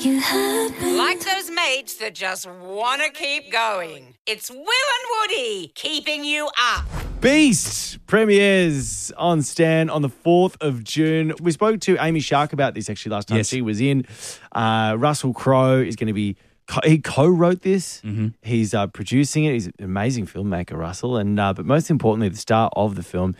Like those mates that just want to keep going. It's Will and Woody keeping you up. Beast premieres on Stan on the 4th of June. We spoke to Amy Shark about this actually last time she was in. Russell Crowe is going to be, he co-wrote this. Mm-hmm. He's producing it. He's an amazing filmmaker, Russell. And but most importantly, the star of the film